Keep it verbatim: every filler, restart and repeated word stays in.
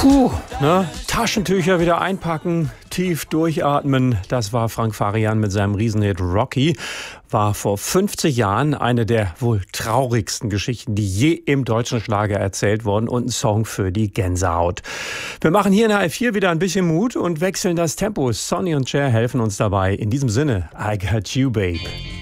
Puh, ne? Taschentücher wieder einpacken, tief durchatmen. Das war Frank Farian mit seinem Riesenhit Rocky. War vor fünfzig Jahren eine der wohl traurigsten Geschichten, die je im deutschen Schlager erzählt wurden und ein Song für die Gänsehaut. Wir machen hier in H F vier wieder ein bisschen Mut und wechseln das Tempo. Sonny und Cher helfen uns dabei. In diesem Sinne, I got you, babe.